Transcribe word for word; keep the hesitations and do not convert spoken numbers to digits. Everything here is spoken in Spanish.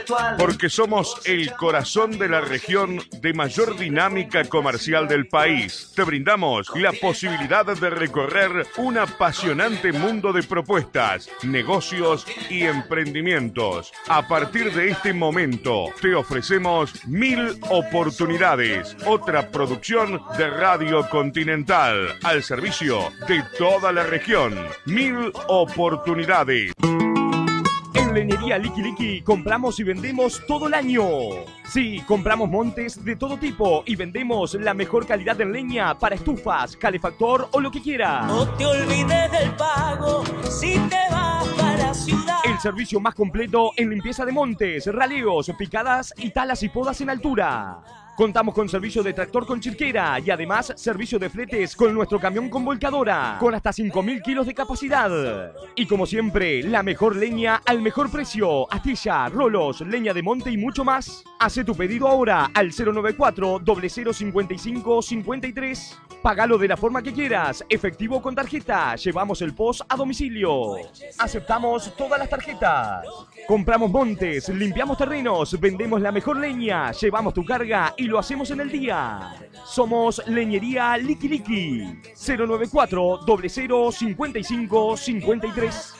virtual. Porque somos el corazón de la región de mayor dinámica comercial del país. Te brindamos la posibilidad de recorrer un apasionante mundo de propuestas, negocios y emprendimientos. A partir de este momento, te ofrecemos Mil Oportunidades, otra producción de Radio Continental, al servicio de toda la región. Mil Oportunidades. En Leñería Liki Liki compramos y vendemos todo el año. Sí, compramos montes de todo tipo y vendemos la mejor calidad en leña para estufas, calefactor o lo que quieras. No te olvides del pago si te vas para la ciudad. El servicio más completo en limpieza de montes, raleos, picadas y talas y podas en altura. Contamos con servicio de tractor con chirquera y además servicio de fletes con nuestro camión con volcadora, con hasta cinco mil kilos de capacidad. Y como siempre, la mejor leña al mejor precio. Astilla, rolos, leña de monte y mucho más. Hace tu pedido ahora al cero nueve cuatro, cero cero cinco cinco, cinco tres. Págalo de la forma que quieras, efectivo o con tarjeta. Llevamos el post a domicilio. Aceptamos todas las tarjetas. Compramos montes, limpiamos terrenos, vendemos la mejor leña, llevamos tu carga y lo hacemos en el día. Somos Leñería Liki Liki. cero nueve cuatro, cero cero cinco cinco, cinco tres.